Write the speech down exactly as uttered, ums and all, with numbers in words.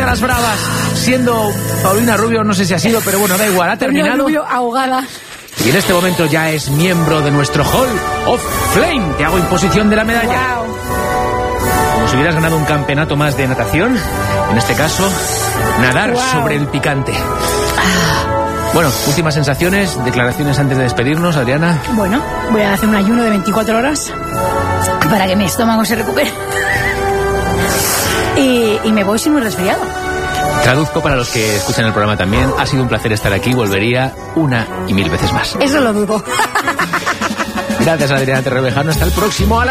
las bravas, siendo Paulina Rubio, no sé si ha sido, pero bueno, da igual, ha terminado. Paulina Rubio ahogada. Y en este momento ya es miembro de nuestro Hall of Flame. Te hago imposición de la medalla. Wow. Como si hubieras ganado un campeonato más de natación. En este caso, nadar Wow. sobre el picante. Bueno, últimas sensaciones, declaraciones antes de despedirnos, Adriana. Bueno, voy a hacer un ayuno de veinticuatro horas para que mi estómago se recupere. Y, y me voy sin un resfriado. Traduzco para los que escuchan el programa también. Ha sido un placer estar aquí. Volvería una y mil veces más. Eso lo dudo. Gracias, Adriana Torrevejano. Hasta el próximo.